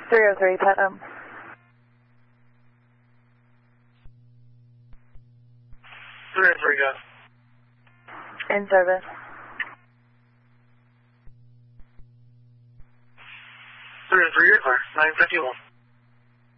303 Putnam. 303, go. In service. 303, you're clear. 951.